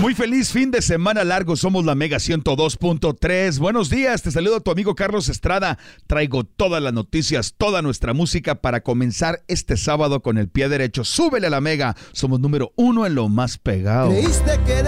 Muy feliz fin de semana largo, somos la Mega 102.3. Buenos días, te saludo tu amigo Carlos Estrada. Traigo todas las noticias, toda nuestra música para comenzar este sábado con el pie derecho. Súbele a la Mega, somos número 1 en lo más pegado.